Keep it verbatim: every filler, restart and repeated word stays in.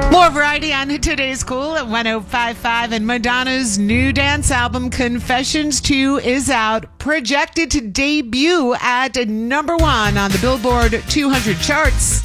More variety on Today's Cool at one oh five point five, and Madonna's new dance album Confessions two is out, projected to debut at number one on the Billboard two hundred charts.